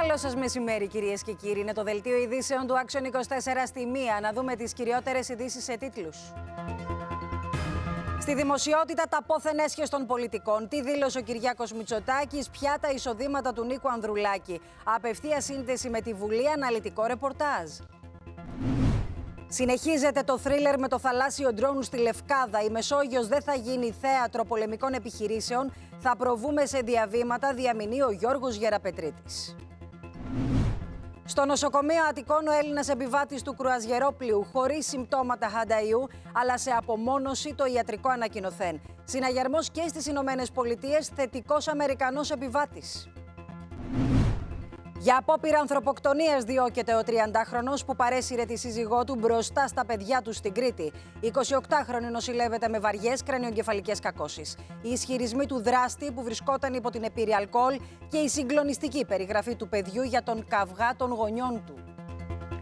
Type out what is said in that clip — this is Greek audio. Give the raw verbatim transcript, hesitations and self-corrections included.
Καλό σας μεσημέρι, κυρίες και κύριοι. Είναι το δελτίο ειδήσεων του Action είκοσι τέσσερα στη μία. Να δούμε τις κυριότερες ειδήσεις σε τίτλους. Στη δημοσιότητα τα πόθεν έσχες των πολιτικών. Τι δήλωσε ο Κυριάκος Μητσοτάκης, ποια τα εισοδήματα του Νίκου Ανδρουλάκη. Απευθεία σύνδεση με τη Βουλή, αναλυτικό ρεπορτάζ. Συνεχίζεται το θρίλερ με το θαλάσσιο ντρόουν στη Λευκάδα. Η Μεσόγειος δεν θα γίνει θέατρο πολεμικών επιχειρήσεων. Θα προβούμε σε διαβήματα, διαμηνεί ο Γιώργος Γεραπετρίτης. Στο νοσοκομείο Αττικών ο Έλληνας επιβάτης του κρουαζιερόπλοιου χωρίς συμπτώματα χανταϊού, αλλά σε απομόνωση το ιατρικό ανακοινωθέν. Συναγερμός και στις Ηνωμένες Πολιτείες, θετικός Αμερικανός επιβάτης. Για απόπειρα ανθρωποκτονίας διώκεται ο τριαντάχρονος που παρέσυρε τη σύζυγό του μπροστά στα παιδιά του στην Κρήτη. Η εικοσιοκτάχρονη νοσηλεύεται με βαριές κρανιογκεφαλικές κακώσεις. Οι ισχυρισμοί του δράστη που βρισκόταν υπό την επίρρη αλκοόλ και η συγκλονιστική περιγραφή του παιδιού για τον καυγά των γονιών του.